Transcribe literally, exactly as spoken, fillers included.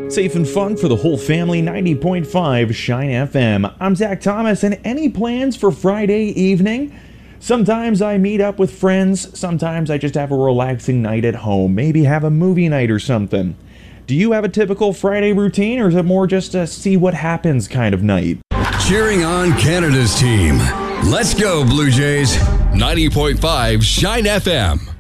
Safe and fun for the whole family, ninety point five Shine F M. I'm Zach Thomas, and any plans for Friday evening? Sometimes I meet up with friends, sometimes I just have a relaxing night at home, maybe have a movie night or something. Do you have a typical Friday routine, or is it more just a see what happens kind of night? Cheering on Canada's team. Let's go, Blue Jays. ninety point five Shine F M.